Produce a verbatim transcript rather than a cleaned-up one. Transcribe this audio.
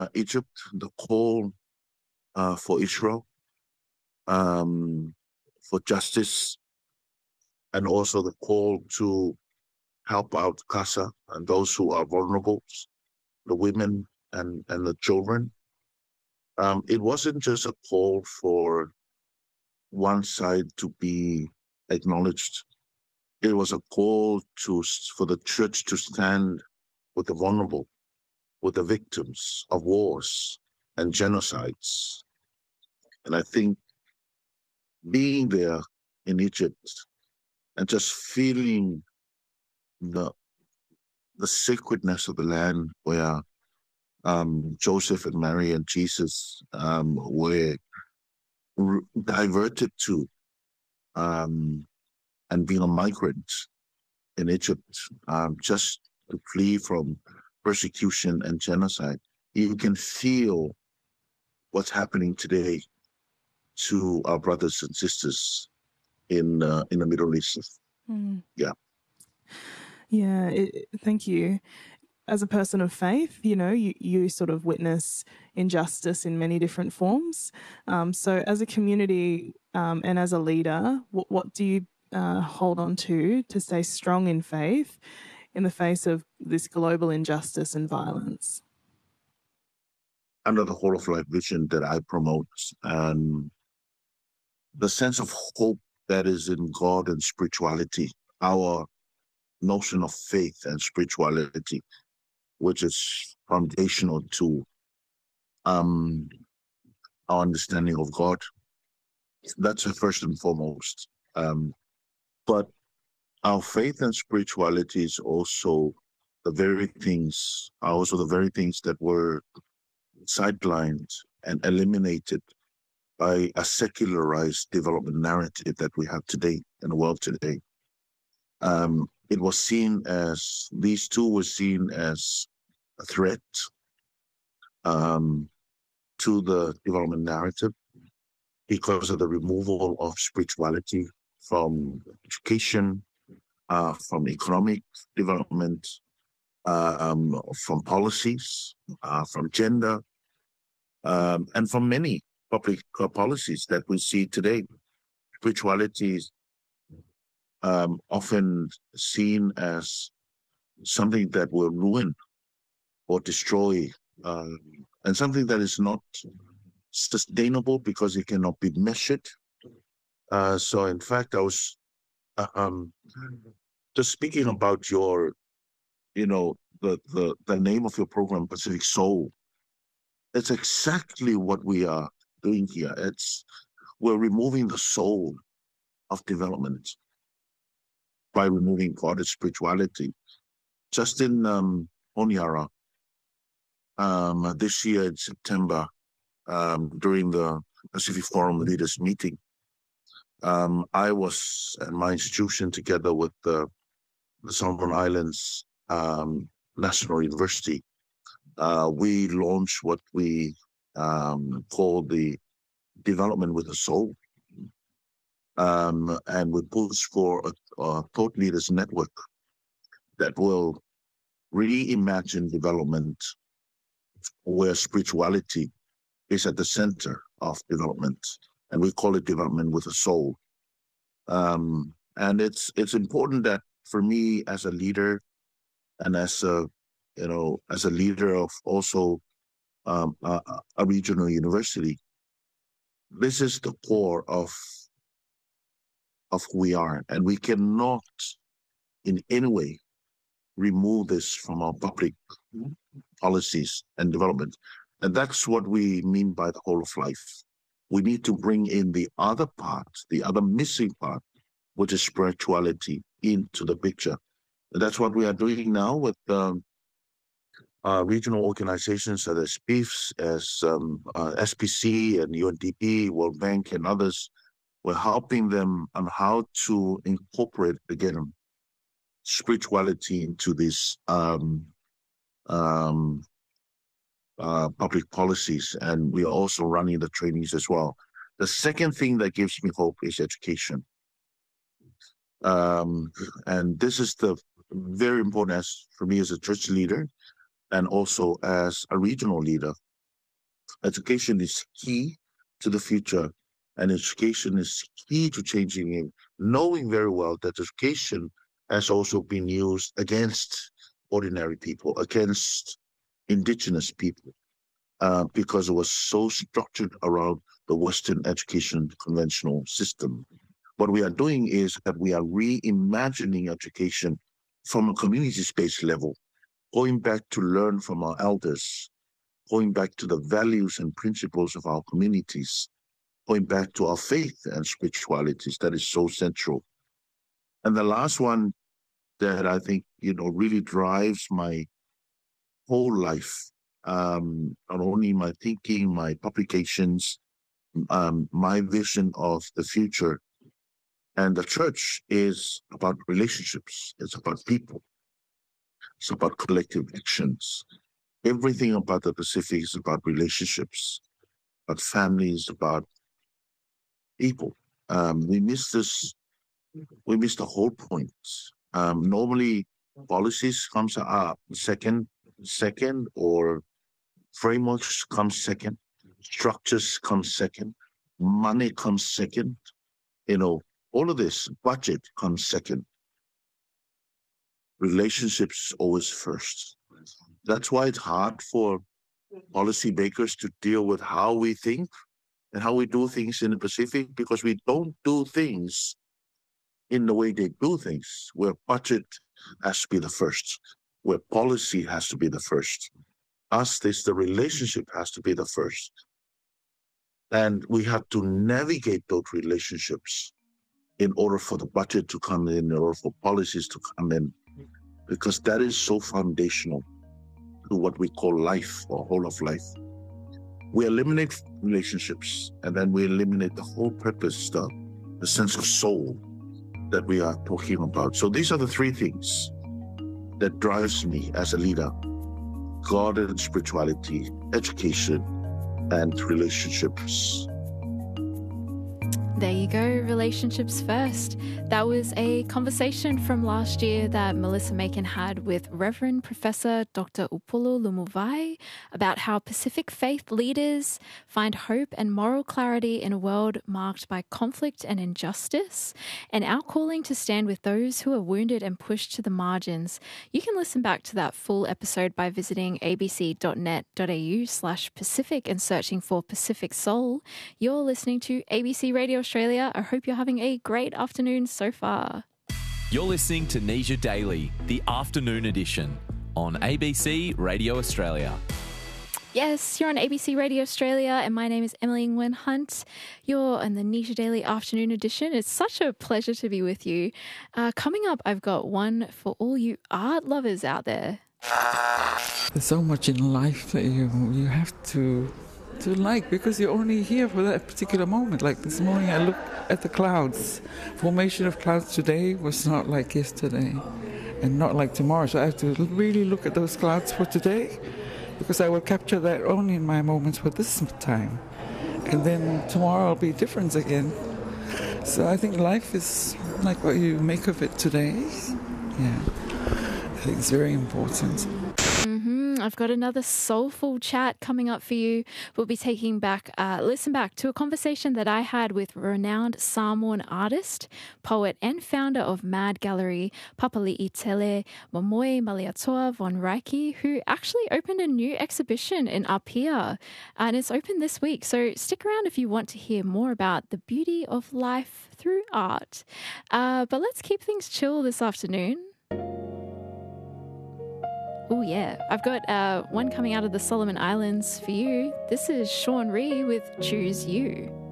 Egypt, the call uh, for Israel, um, for justice, and also the call to help out Gaza and those who are vulnerable, the women and, and the children. Um, it wasn't just a call for one side to be acknowledged. It was a call to for the church to stand with the vulnerable, with the victims of wars and genocides. And I think being there in Egypt and just feeling the the sacredness of the land where um, Joseph and Mary and Jesus um, were r- diverted to, um, and being a migrant in Egypt, um, just to flee from persecution and genocide. You can feel what's happening today to our brothers and sisters in uh, in the Middle East. Mm. Yeah. Yeah, it, thank you. As a person of faith, you know, you, you sort of witness injustice in many different forms. Um, so as a community um, and as a leader, what, what do you uh, hold on to to stay strong in faith in the face of this global injustice and violence? Under the whole of life vision that I promote, and the sense of hope that is in God and spirituality, our notion of faith and spirituality, which is foundational to um, our understanding of God. That's a first and foremost. Um, but our faith and spirituality is also the very things, are also the very things that were sidelined and eliminated by a secularized development narrative that we have today in the world today. Um, it was seen as, these two were seen as a threat um, to the development narrative because of the removal of spirituality from education, uh, from economic development, uh, um, from policies, uh, from gender, um, and from many public uh, policies that we see today. Spirituality is um, often seen as something that will ruin or destroy, uh, and something that is not sustainable because it cannot be measured. Uh, so, in fact, I was uh, um, just speaking about your, you know, the, the the name of your program, Pacific Soul. It's exactly what we are doing here. It's we're removing the soul of development by removing God and spirituality. Just in um, Honiara, um, this year in September, um, during the Pacific Forum Leaders Meeting, um, I was and my institution, together with the, the Solomon Islands um, National University, uh, we launched what we um, call the Development with a Soul. Um, and we push for a, a thought leaders network that will reimagine development where spirituality is at the center of development. And we call it development with a soul. Um, and it's it's important that for me as a leader and as a you know as a leader of also um, a, a regional university, this is the core of of who we are, and we cannot in any way remove this from our public policies and development. And that's what we mean by the whole of life. We need to bring in the other part, the other missing part, which is spirituality, into the picture. And that's what we are doing now with um, uh, regional organizations such as P I F S, as um, uh, S P C and U N D P, World Bank, and others. We're helping them on how to incorporate, again, spirituality into these um, um, uh, public policies. And we are also running the trainings as well. The second thing that gives me hope is education. Um, and this is the very important as for me as a church leader and also as a regional leader. Education is key to the future, and education is key to changing it, knowing very well that education has also been used against ordinary people, against indigenous people, uh, because it was so structured around the Western education conventional system. What we are doing is that we are reimagining education from a community space level, going back to learn from our elders, going back to the values and principles of our communities, going back to our faith and spiritualities that is so central. And the last one that I think, you know, really drives my whole life, um, not only my thinking, my publications, um, my vision of the future. And the church is about relationships. It's about people. It's about collective actions. Everything about the Pacific is about relationships, about families, about people. Um, we miss this. We miss the whole point. Um, normally, policies comes up second, second, or frameworks comes second, structures come second, money comes second. You know, all of this budget comes second. Relationships always first. That's why it's hard for policymakers to deal with how we think and how we do things in the Pacific, because we don't do things in the way they do things, where budget has to be the first, where policy has to be the first. Us, this, the relationship has to be the first. And we have to navigate those relationships in order for the budget to come in, in order for policies to come in, because that is so foundational to what we call life or whole of life. We eliminate relationships, and then we eliminate the whole purpose, the, the sense of soul that we are talking about. So these are the three things that drives me as a leader: God and spirituality, education, and relationships. There you go, relationships first. That was a conversation from last year that Melissa Macon had with Reverend Professor Doctor Upolu Lumuvai about how Pacific faith leaders find hope and moral clarity in a world marked by conflict and injustice, and our calling to stand with those who are wounded and pushed to the margins. You can listen back to that full episode by visiting abc.net.au slash Pacific and searching for Pacific Soul. You're listening to A B C Radio Australia. I hope you're having a great afternoon so far. You're listening to Nesia Daily, the afternoon edition on A B C Radio Australia. Yes, you're on A B C Radio Australia, and my name is Emily Nguyen Hunt. You're on the Nesia Daily afternoon edition. It's such a pleasure to be with you. Uh, coming up, I've got one for all you art lovers out there. There's so much in life that you you have to to like, because you're only here for that particular moment. Like this morning I looked at the clouds. Formation of clouds today was not like yesterday and not like tomorrow. So I have to really look at those clouds for today, because I will capture that only in my moments for this time. And then tomorrow will be different again. So I think life is like what you make of it today. Yeah, I think it's very important. Mm-hmm. I've got another soulful chat coming up for you. We'll be taking back, uh, listen back to a conversation that I had with renowned Samoan artist, poet and founder of Mad Gallery, Papali'itele Momoe Maliatoa von Reiki, who actually opened a new exhibition in Apia, and it's open this week. So stick around if you want to hear more about the beauty of life through art. Uh, but let's keep things chill this afternoon. Oh yeah, I've got uh, one coming out of the Solomon Islands for you. This is Sean Rhee with Choose You.